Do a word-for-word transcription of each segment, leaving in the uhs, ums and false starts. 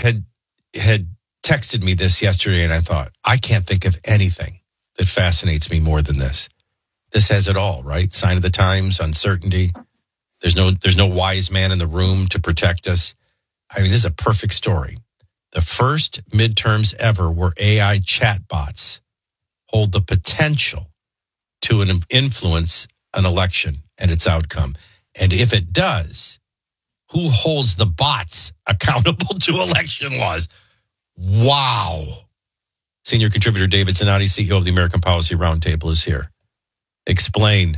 had had texted me this yesterday, and I thought, I can't think of anything that fascinates me more than this. This has it all, right? Sign of the times, uncertainty. There's no there's no wise man in the room to protect us. I mean, this is a perfect story. The first midterms ever where A I chatbots hold the potential to an influence an election and its outcome. And if it does, who holds the bots accountable to election laws? Wow. Senior contributor David Zanotti, C E O of the American Policy Roundtable, is here. Explain.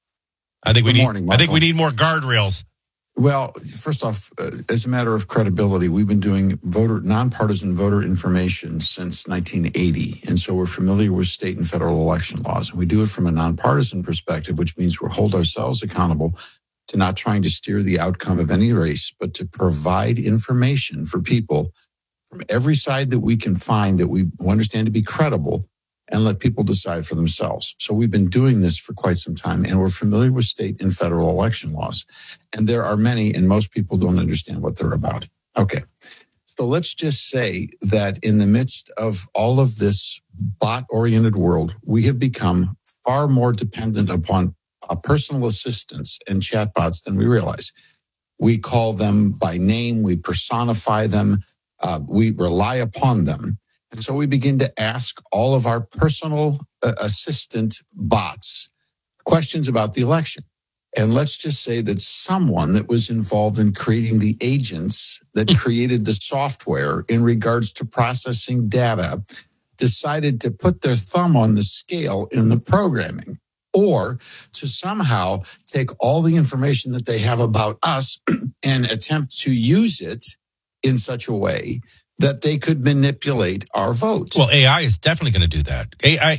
I think we Good need. morning, I think we need more guardrails. Well, first off, uh, as a matter of credibility, we've been doing voter nonpartisan voter information since nineteen eighty, and so we're familiar with state and federal election laws. And we do it from a nonpartisan perspective, which means we hold ourselves accountable to not trying to steer the outcome of any race, but to provide information for people from every side that we can find that we understand to be credible, and let people decide for themselves. So we've been doing this for quite some time, and we're familiar with state and federal election laws. And there are many, and most people don't understand what they're about. Okay. So let's just say that in the midst of all of this bot-oriented world, we have become far more dependent upon uh, personal assistants and chatbots than we realize. We call them by name, we personify them, uh, we rely upon them. And so we begin to ask all of our personal uh, assistant bots questions about the election. And let's just say that someone that was involved in creating the agents that created the software in regards to processing data decided to put their thumb on the scale in the programming, or to somehow take all the information that they have about us and attempt to use it in such a way that they could manipulate our vote. Well, A I is definitely going to do that. A I,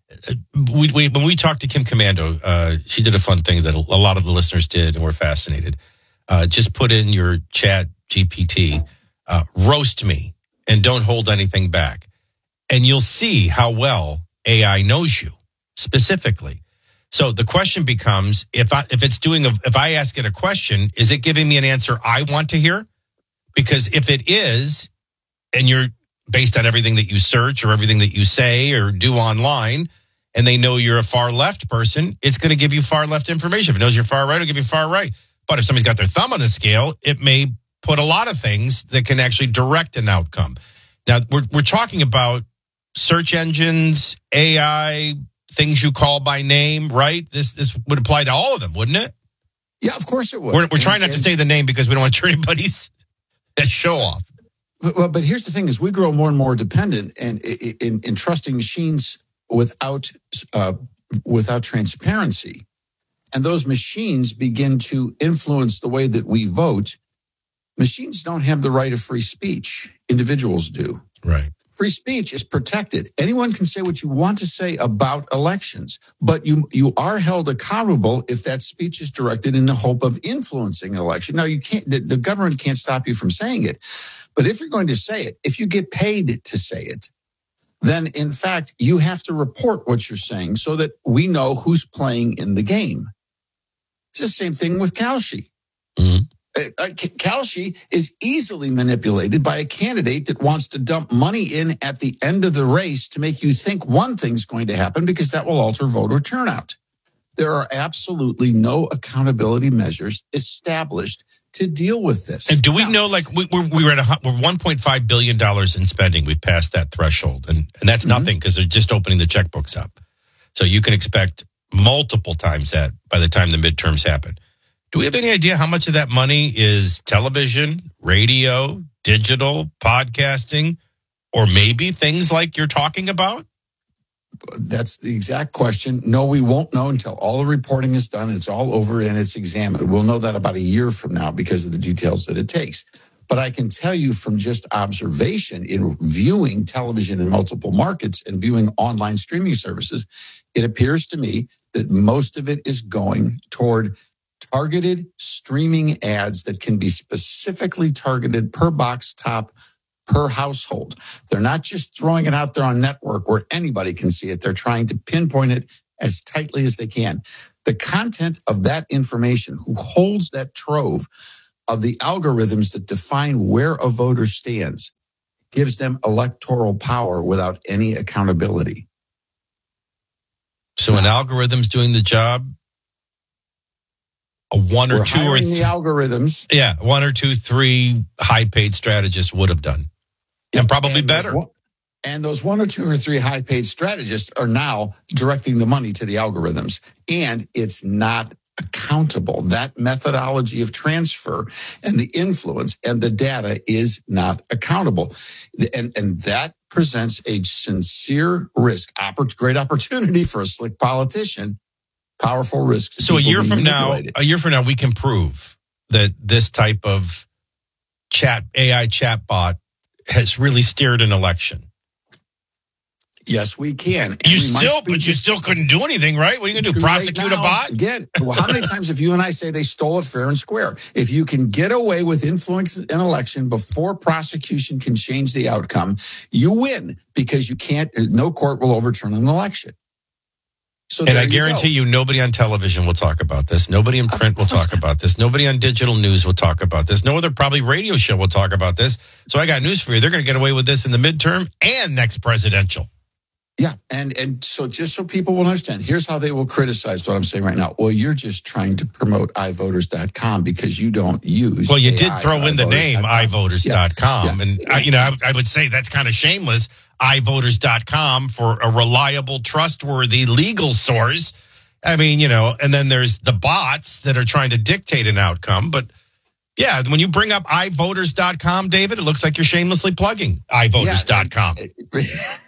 we, we, when we talked to Kim Commando, uh, she did a fun thing that a lot of the listeners did and were fascinated. Uh, just put in your chat G P T, uh, roast me, and don't hold anything back. And you'll see how well A I knows you specifically. So the question becomes, if I, if it's doing a, if I ask it a question, is it giving me an answer I want to hear? Because if it is, and you're based on everything that you search or everything that you say or do online, and they know you're a far left person, it's going to give you far left information. If it knows you're far right, it'll give you far right. But if somebody's got their thumb on the scale, it may put a lot of things that can actually direct an outcome. Now, we're we're talking about search engines, A I, things you call by name, right? This this would apply to all of them, wouldn't it? Yeah, of course it would. We're, we're trying not and, to say the name because we don't want to turn anybody's show off. Well, but here's the thing: is we grow more and more dependent and in, in, in trusting machines without uh, without transparency, and those machines begin to influence the way that we vote. Machines don't have the right of free speech; individuals do. Right. Free speech is protected. Anyone can say what you want to say about elections, but you you are held accountable if that speech is directed in the hope of influencing an election. Now, you can't. The, the government can't stop you from saying it, but if you're going to say it, if you get paid to say it, then in fact you have to report what you're saying so that we know who's playing in the game. It's the same thing with Kalshi. Mm-hmm. Uh, Kalshi is easily manipulated by a candidate that wants to dump money in at the end of the race to make you think one thing's going to happen because that will alter voter turnout. There are absolutely no accountability measures established to deal with this. And do we now, know, like, we, we're, we were at a, we're one point five billion dollars in spending. We've passed that threshold. And, and that's mm-hmm. nothing because they're just opening the checkbooks up. So you can expect multiple times that by the time the midterms happen. Do we have any idea how much of that money is television, radio, digital, podcasting, or maybe things like you're talking about? That's the exact question. No, we won't know until all the reporting is done. It's all over and it's examined. We'll know that about a year from now because of the details that it takes. But I can tell you from just observation in viewing television in multiple markets and viewing online streaming services, it appears to me that most of it is going toward targeted streaming ads that can be specifically targeted per box top, per household. They're not just throwing it out there on network where anybody can see it. They're trying to pinpoint it as tightly as they can. The content of that information, who holds that trove of the algorithms that define where a voter stands gives them electoral power without any accountability. So an algorithm's doing the job. A one or We're two or hiring th- the algorithms. Yeah, one or two, three high-paid strategists would have done, and probably and better. Those, and those one or two or three high-paid strategists are now directing the money to the algorithms, and it's not accountable. That methodology of transfer and the influence and the data is not accountable, and and that presents a sincere risk, oppor- great opportunity for a slick politician. Powerful risks. So a year from now, a year from now, we can prove that this type of chat A I chatbot has really steered an election. Yes, we can. And you we still, but you still couldn't do anything, right? What are you going to do? Prosecute right now, a bot? Again, well, how many times have you and I say they stole it fair and square? If you can get away with influence an election before prosecution can change the outcome, you win because you can't. No court will overturn an election. So and I guarantee you, you, nobody on television will talk about this. Nobody in print will talk about this. Nobody on digital news will talk about this. No other probably radio show will talk about this. So I got news for you. They're going to get away with this in the midterm and next presidential. Yeah. And and so just so people will understand, here's how they will criticize what I'm saying right now. Well, you're just trying to promote i voters dot com because you don't use Well, you A I did throw in the name i voters dot com. Yeah. And, yeah. I, you know, I, I would say that's kind of shameless. i voters dot com for a reliable, trustworthy legal source. I mean, you know, and then there's the bots that are trying to dictate an outcome. But yeah, when you bring up i voters dot com, David, it looks like you're shamelessly plugging i voters dot com. Yeah.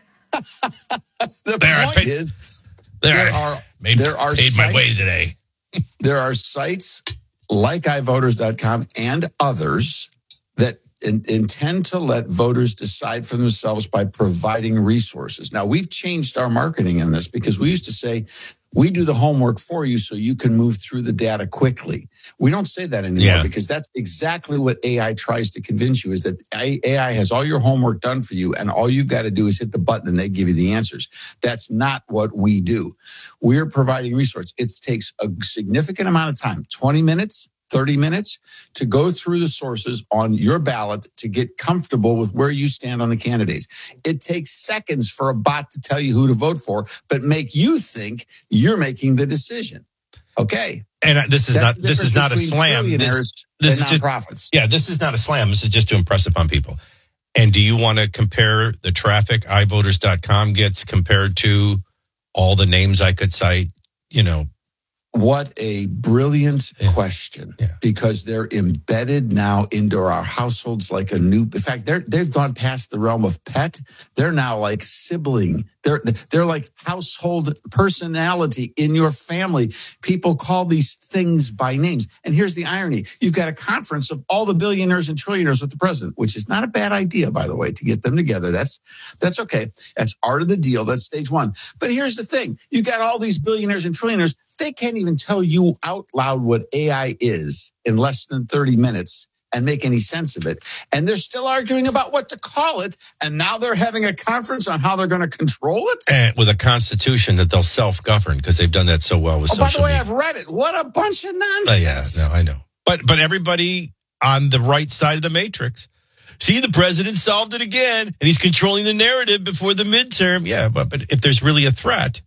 the there, point paid, is, there, there are made, there are paid sites, my way today. There are sites like i voters dot com and others that in, intend to let voters decide for themselves by providing resources. Now, we've changed our marketing in this because we used to say, we do the homework for you so you can move through the data quickly. We don't say that anymore yeah. because that's exactly what A I tries to convince you is that A I has all your homework done for you and all you've got to do is hit the button and they give you the answers. That's not what we do. We're providing resources. It takes a significant amount of time, twenty minutes, thirty minutes to go through the sources on your ballot to get comfortable with where you stand on the candidates. It takes seconds for a bot to tell you who to vote for, but make you think you're making the decision. Okay. And this is That's not this is not a slam. This, this is just yeah. This is not a slam. This is just to impress upon people. And do you want to compare the traffic i voters dot com gets compared to all the names I could cite? You know. What a brilliant yeah. question, yeah. because they're embedded now into our households like a new, in fact, they're, they've gone past the realm of pet. They're now like sibling. They're, they're like household personality in your family. People call these things by names. And here's the irony. You've got a conference of all the billionaires and trillionaires with the president, which is not a bad idea, by the way, to get them together. That's, that's okay. That's art of the deal. That's stage one. But here's the thing. You got all these billionaires and trillionaires. They can't even tell you out loud what A I is in less than thirty minutes and make any sense of it. And they're still arguing about what to call it. And now they're having a conference on how they're going to control it. And with a constitution that they'll self-govern because they've done that so well with oh, social by the way, media. I've read it. What a bunch of nonsense. Uh, yeah, no, I know. But but everybody on the right side of the matrix, see, the president solved it again, and he's controlling the narrative before the midterm. Yeah, but, but if there's really a threat,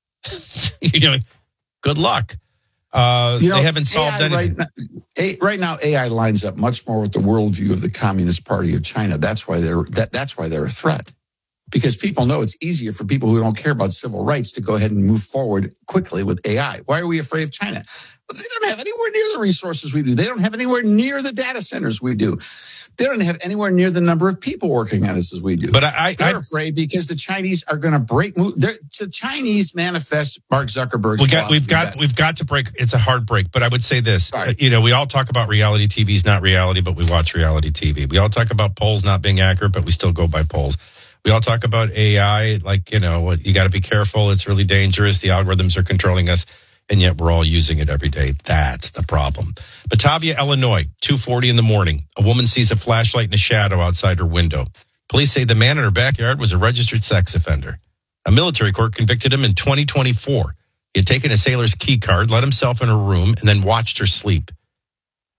you know, good luck. Uh, you know, they haven't solved A I anything. Right now, a, right now, A I lines up much more with the worldview of the Communist Party of China. That's why they're that, that's why they're a threat. Because people know it's easier for people who don't care about civil rights to go ahead and move forward quickly with A I. Why are we afraid of China? They don't have anywhere near the resources we do. They don't have anywhere near the data centers we do. They don't have anywhere near the number of people working on this as we do. But I, I, they're I, afraid because the Chinese are going to break. The Chinese manifest Mark Zuckerberg's. We got, we've got, best. we've got to break. It's a hard break, but I would say this. Uh, you know, we all talk about reality T V is not reality, but we watch reality T V. We all talk about polls not being accurate, but we still go by polls. We all talk about A I, like, you know, you got to be careful. It's really dangerous. The algorithms are controlling us. And yet we're all using it every day. That's the problem. Batavia, Illinois, two forty in the morning. A woman sees a flashlight in a shadow outside her window. Police say the man in her backyard was a registered sex offender. A military court convicted him in twenty twenty-four. He had taken a sailor's key card, let himself in her room, and then watched her sleep.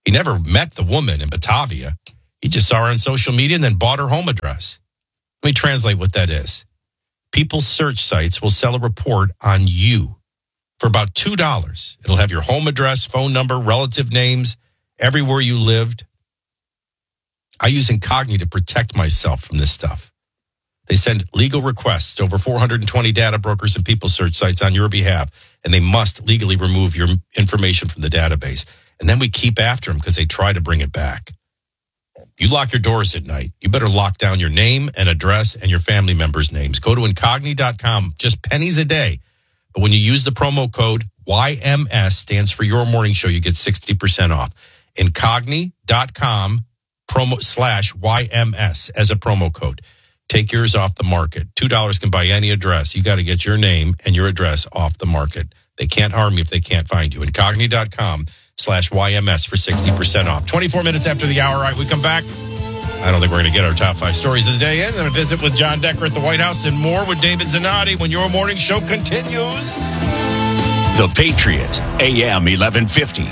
He never met the woman in Batavia. He just saw her on social media and then bought her home address. Let me translate what that is. People's search sites will sell a report on you for about two dollars. It'll have your home address, phone number, relative names, everywhere you lived. I use Incogni to protect myself from this stuff. They send legal requests to over four hundred twenty data brokers and people search sites on your behalf, and they must legally remove your information from the database. And then we keep after them because they try to bring it back. You lock your doors at night. You better lock down your name and address and your family members' names. Go to Incogni dot com, just pennies a day. But when you use the promo code Y M S, stands for Your Morning Show, you get sixty percent off. Incogni dot com promo slash Y M S as a promo code. Take yours off the market. two dollars can buy any address. You got to get your name and your address off the market. They can't harm you if they can't find you. Incogni dot com slash Y M S for sixty percent off. twenty-four minutes after the hour. All right, we come back. I don't think we're going to get our top five stories of the day in. Then a visit with John Decker at the White House and more with David Zanotti when Your Morning Show continues. The Patriot, A M eleven fifty.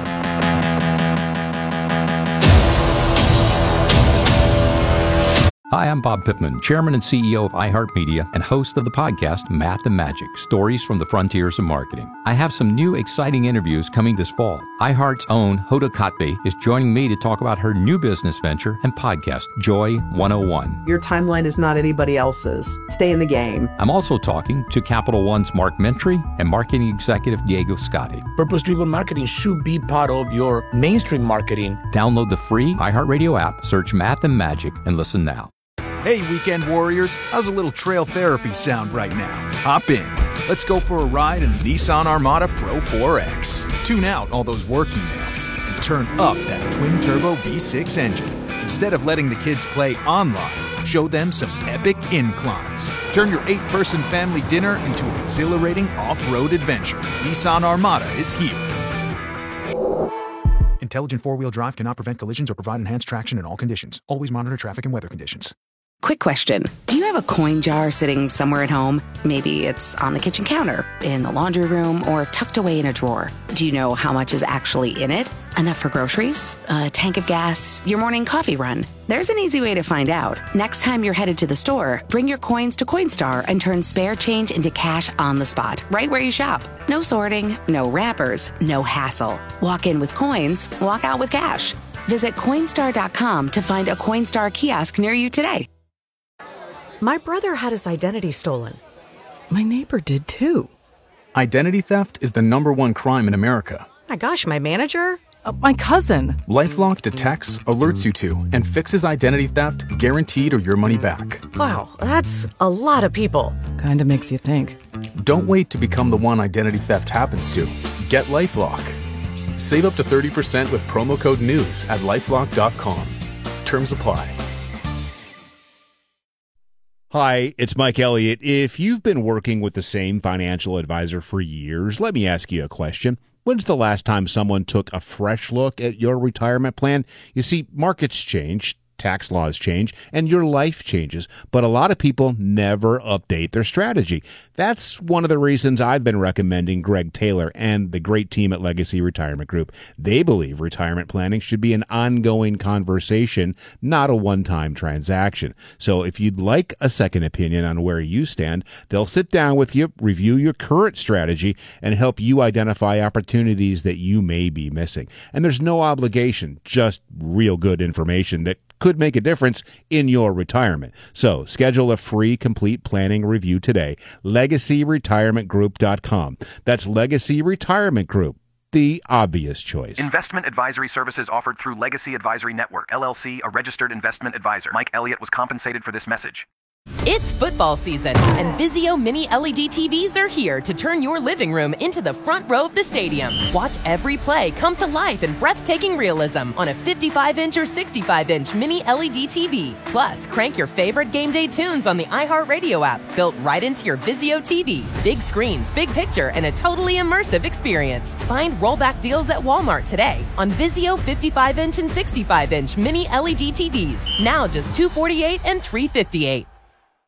Hi, I'm Bob Pittman, Chairman and C E O of iHeartMedia and host of the podcast Math and Magic, Stories from the Frontiers of Marketing. I have some new exciting interviews coming this fall. iHeart's own Hoda Kotb is joining me to talk about her new business venture and podcast, Joy one oh one. Your timeline is not anybody else's. Stay in the game. I'm also talking to Capital One's Mark Mentry and marketing executive Diego Scotti. Purpose-driven marketing should be part of your mainstream marketing. Download the free iHeartRadio app, search Math and Magic, and listen now. Hey, weekend warriors, how's a little trail therapy sound right now? Hop in. Let's go for a ride in the Nissan Armada Pro four X. Tune out all those work emails and turn up that twin-turbo V six engine. Instead of letting the kids play online, show them some epic inclines. Turn your eight-person family dinner into an exhilarating off-road adventure. Nissan Armada is here. Intelligent four-wheel drive cannot prevent collisions or provide enhanced traction in all conditions. Always monitor traffic and weather conditions. Quick question. Do you have a coin jar sitting somewhere at home? Maybe it's on the kitchen counter, in the laundry room, or tucked away in a drawer. Do you know how much is actually in it? Enough for groceries, a tank of gas, your morning coffee run? There's an easy way to find out. Next time you're headed to the store, bring your coins to Coinstar and turn spare change into cash on the spot, right where you shop. No sorting, no wrappers, no hassle. Walk in with coins, walk out with cash. Visit Coinstar dot com to find a Coinstar kiosk near you today. My brother had his identity stolen. My neighbor did too. Identity theft is the number one crime in America. My gosh, my manager? Uh, my cousin. LifeLock detects, alerts you to, and fixes identity theft guaranteed or your money back. Wow, that's a lot of people. Kinda makes you think. Don't wait to become the one identity theft happens to. Get LifeLock. Save up to thirty percent with promo code NEWS at lifelock dot com. Terms apply. Hi, it's Mike Elliott. If you've been working with the same financial advisor for years, let me ask you a question. When's the last time someone took a fresh look at your retirement plan? You see, markets change, tax laws change, and your life changes, but a lot of people never update their strategy. That's one of the reasons I've been recommending Greg Taylor and the great team at Legacy Retirement Group. They believe retirement planning should be an ongoing conversation, not a one-time transaction. So if you'd like a second opinion on where you stand, they'll sit down with you, review your current strategy, and help you identify opportunities that you may be missing. And there's no obligation, just real good information that could make a difference in your retirement. So schedule a free complete planning review today. legacy retirement group dot com. That's Legacy Retirement Group, the obvious choice. Investment advisory services offered through Legacy Advisory Network, L L C, a registered investment advisor. Mike Elliott was compensated for this message. It's football season, and Vizio Mini L E D T Vs are here to turn your living room into the front row of the stadium. Watch every play come to life in breathtaking realism on a fifty-five inch or sixty-five inch Mini L E D T V. Plus, crank your favorite game day tunes on the iHeartRadio app, built right into your Vizio T V. Big screens, big picture, and a totally immersive experience. Find rollback deals at Walmart today on Vizio fifty-five inch and sixty-five inch Mini L E D T Vs. Now just two hundred forty-eight dollars and three hundred fifty-eight dollars.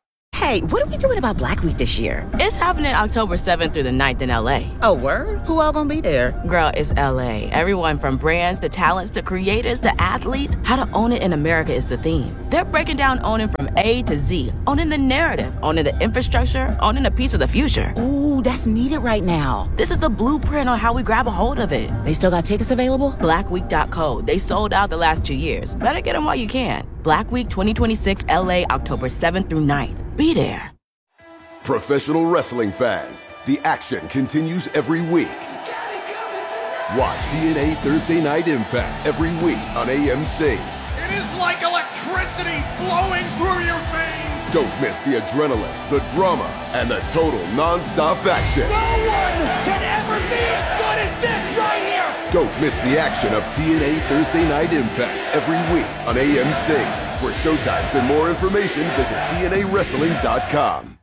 Hey, what are we doing about Black Week this year? It's happening October seventh through the ninth in L A. Oh, word? Who all gonna be there? Girl, it's L A. Everyone from brands to talents to creators to athletes. How to own it in America is the theme. They're breaking down owning from A to Z. Owning the narrative, owning the infrastructure, owning a piece of the future. Ooh, that's needed right now. This is the blueprint on how we grab a hold of it. They still got tickets available? black week dot co. They sold out the last two years. Better get them while you can. Black Week twenty twenty-six L A, October seventh through ninth. Be there. Professional wrestling fans, the action continues every week. Watch T N A Thursday Night Impact every week on A M C. It is like electricity flowing through your veins. Don't miss the adrenaline, the drama, and the total non-stop action. No one can ever be as good as this right here. Don't miss the action of T N A Thursday Night Impact every week on A M C. For showtimes and more information, visit T N A wrestling dot com.